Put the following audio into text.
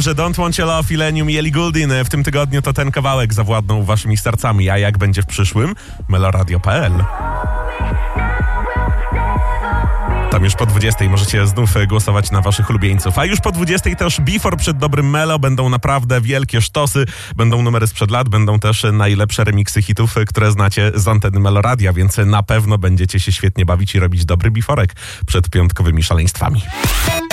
Dobrze, Don't Want Your Love, Illenium i Ellie Goulding. W tym tygodniu to ten kawałek zawładnął waszymi sercami, a jak będzie w przyszłym? Meloradio.pl. Tam już po 20 możecie znów głosować na waszych ulubieńców. A już po 20 też Before przed dobrym Melo. Będą naprawdę wielkie sztosy, będą numery sprzed lat, będą też najlepsze remiksy hitów, które znacie z anteny Meloradia, więc na pewno będziecie się świetnie bawić i robić dobry biforek przed piątkowymi szaleństwami.